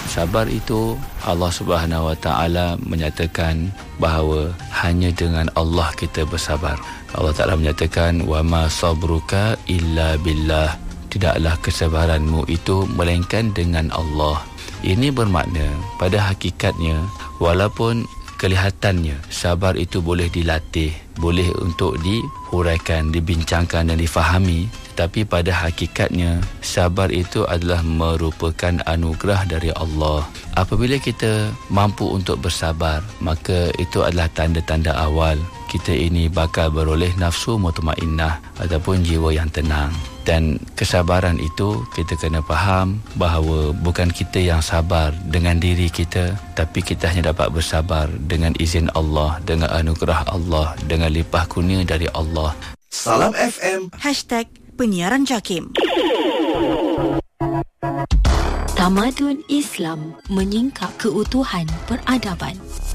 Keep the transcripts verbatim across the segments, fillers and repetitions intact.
Sabar itu Allah Subhanahu Wa Taala menyatakan bahawa hanya dengan Allah kita bersabar. Allah Taala menyatakan wa ma sabruka illa billah. Tidaklah kesabaranmu itu melainkan dengan Allah. Ini bermakna pada hakikatnya walaupun kelihatannya sabar itu boleh dilatih, boleh untuk dihuraikan, dibincangkan dan difahami, tetapi pada hakikatnya sabar itu adalah merupakan anugerah dari Allah. Apabila kita mampu untuk bersabar, maka itu adalah tanda-tanda awal kita ini bakal beroleh nafsu mutmainnah ataupun jiwa yang tenang. Dan kesabaran itu kita kena faham bahawa bukan kita yang sabar dengan diri kita, tapi kita hanya dapat bersabar dengan izin Allah, dengan anugerah Allah, dengan limpah kurnia dari Allah. Salam F M Hashtag Penyiaran Jakim. Tamadun Islam menyingkap keutuhan peradaban.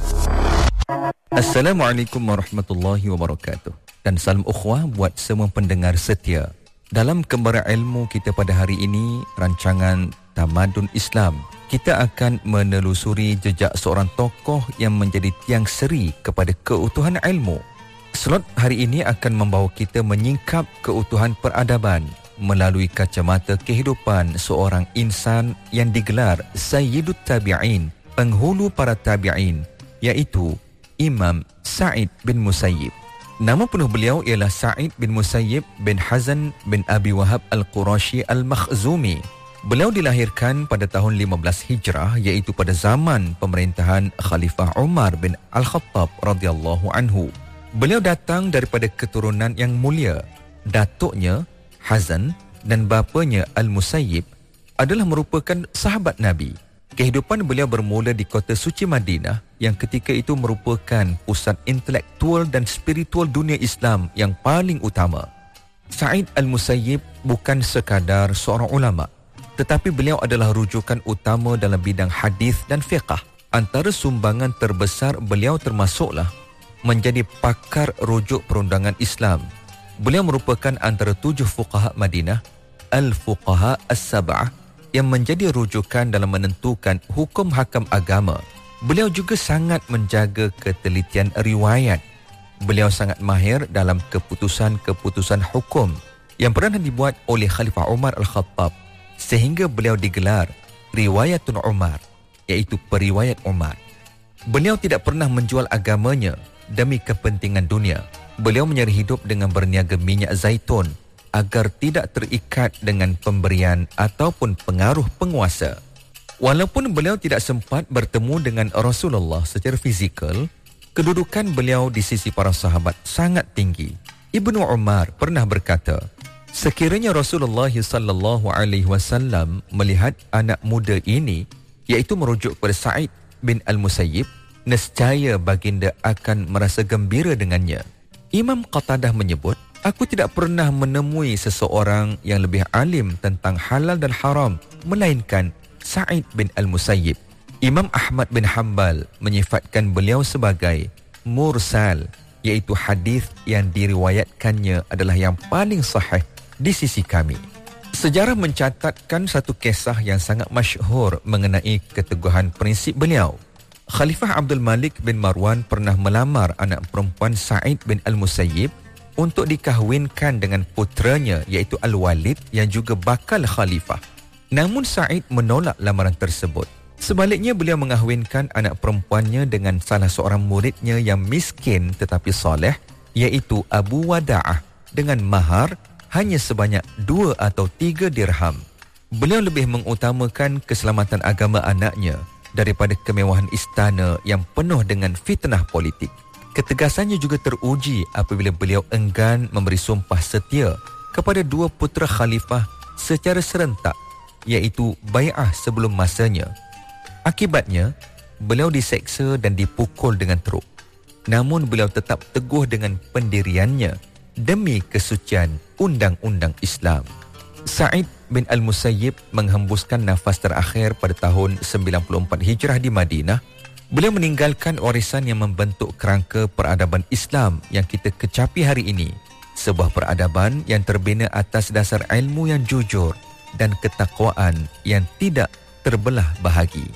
Assalamualaikum warahmatullahi wabarakatuh. Dan salam ukhwah buat semua pendengar setia. Dalam Kembara Ilmu kita pada hari ini, rancangan Tamadun Islam, kita akan menelusuri jejak seorang tokoh yang menjadi tiang seri kepada keutuhan ilmu. Slot hari ini akan membawa kita menyingkap keutuhan peradaban melalui kacamata kehidupan seorang insan yang digelar Sayyidut Tabi'in, penghulu para tabi'in, iaitu Imam Sa'id bin Musayyib. Nama penuh beliau ialah Sa'id bin Musayyib bin Hazan bin Abi Wahab Al-Qurashi Al-Makhzumi. Beliau dilahirkan pada tahun lima belas Hijrah, iaitu pada zaman pemerintahan Khalifah Umar bin Al-Khattab radhiyallahu anhu. Beliau datang daripada keturunan yang mulia. Datuknya Hazan dan bapanya Al-Musayyib adalah merupakan sahabat Nabi. Kehidupan beliau bermula di kota suci Madinah yang ketika itu merupakan pusat intelektual dan spiritual dunia Islam yang paling utama. Sa'id Al-Musayyib bukan sekadar seorang ulama, tetapi beliau adalah rujukan utama dalam bidang hadis dan fiqh. Antara sumbangan terbesar beliau termasuklah menjadi pakar rujuk perundangan Islam. Beliau merupakan antara tujuh fuqaha Madinah, Al-Fuqaha As-Sab'ah, yang menjadi rujukan dalam menentukan hukum hakam agama. Beliau juga sangat menjaga ketelitian riwayat. Beliau sangat mahir dalam keputusan-keputusan hukum yang pernah dibuat oleh Khalifah Umar Al-Khattab, sehingga beliau digelar Riwayatun Umar, iaitu periwayat Umar. Beliau tidak pernah menjual agamanya demi kepentingan dunia. Beliau menyeri hidup dengan berniaga minyak zaitun agar tidak terikat dengan pemberian ataupun pengaruh penguasa. Walaupun beliau tidak sempat bertemu dengan Rasulullah secara fizikal, kedudukan beliau di sisi para sahabat sangat tinggi. Ibnu Umar pernah berkata, sekiranya Rasulullah sallallahu alaihi wasallam melihat anak muda ini, iaitu merujuk kepada Sa'id bin Al-Musayyib, nescaya baginda akan merasa gembira dengannya. Imam Qatadah menyebut, aku tidak pernah menemui seseorang yang lebih alim tentang halal dan haram melainkan Sa'id bin Al-Musayyib. Imam Ahmad bin Hanbal menyifatkan beliau sebagai mursal, iaitu hadis yang diriwayatkannya adalah yang paling sahih di sisi kami. Sejarah mencatatkan satu kisah yang sangat masyhur mengenai keteguhan prinsip beliau. Khalifah Abdul Malik bin Marwan pernah melamar anak perempuan Sa'id bin Al-Musayyib untuk dikahwinkan dengan putranya, iaitu Al-Walid yang juga bakal khalifah. Namun Sa'id menolak lamaran tersebut. Sebaliknya beliau mengahwinkan anak perempuannya dengan salah seorang muridnya yang miskin tetapi soleh, iaitu Abu Wada'ah, dengan mahar hanya sebanyak dua atau tiga dirham. Beliau lebih mengutamakan keselamatan agama anaknya daripada kemewahan istana yang penuh dengan fitnah politik. Ketegasannya juga teruji apabila beliau enggan memberi sumpah setia kepada dua putera khalifah secara serentak, iaitu bai'ah sebelum masanya. Akibatnya, beliau diseksa dan dipukul dengan teruk. Namun beliau tetap teguh dengan pendiriannya demi kesucian undang-undang Islam. Sa'id bin Al-Musayyib menghembuskan nafas terakhir pada tahun sembilan puluh empat Hijrah di Madinah. Beliau meninggalkan warisan yang membentuk kerangka peradaban Islam yang kita kecapi hari ini. Sebuah peradaban yang terbina atas dasar ilmu yang jujur dan ketakwaan yang tidak terbelah bahagi.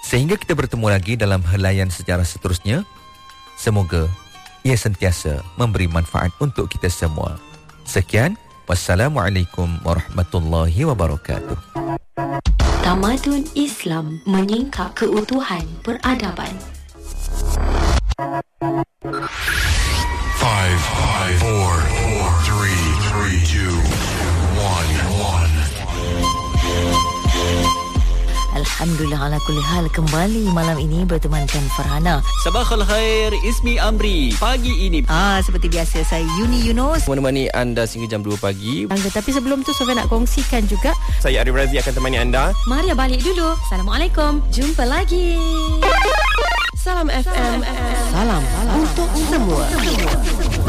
Sehingga kita bertemu lagi dalam helaian sejarah seterusnya. Semoga ia sentiasa memberi manfaat untuk kita semua. Sekian, wassalamualaikum warahmatullahi wabarakatuh. Tamadun Islam menyingkap keutuhan peradaban. Five, five, four, four, three, three, two, one, one. Alhamdulillah ala kulli hal, kembali malam ini bertemankan Farhana. Sabakhul khair, Ismi Amri. Pagi ini Ah, seperti biasa saya Yuni Yunus menemani anda sehingga jam dua pagi. Tapi sebelum tu Sofia nak kongsikan juga. Saya Arif Razi akan temani anda. Maria balik dulu. Assalamualaikum. Jumpa lagi. Salam F M. Salam, Salam untuk semua.